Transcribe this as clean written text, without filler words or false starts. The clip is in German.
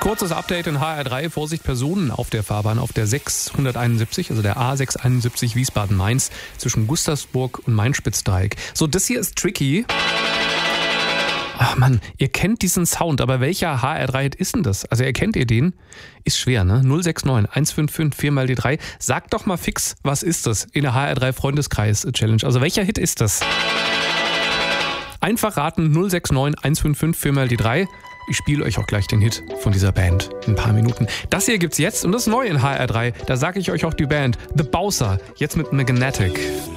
Kurzes Update in HR3. Vorsicht, Personen auf der Fahrbahn auf der 671, also der A671 Wiesbaden-Mainz zwischen Gustavsburg und Main-Spitzdreieck. So, das hier ist tricky. Ach Mann, ihr kennt diesen Sound, aber welcher HR3-Hit ist denn das? Also erkennt ihr den? Ist schwer, ne? 069 155 4 mal die 3. Sagt doch mal fix, was ist das in der HR3 Freundeskreis-Challenge? Also welcher Hit ist das? Einfach raten, 069 155 4 mal die 3. Ich spiele euch auch gleich den Hit von dieser Band in ein paar Minuten. Das hier gibt's jetzt und das ist neu in HR3. Da sage ich euch auch die Band The Bowser, jetzt mit Magnetic.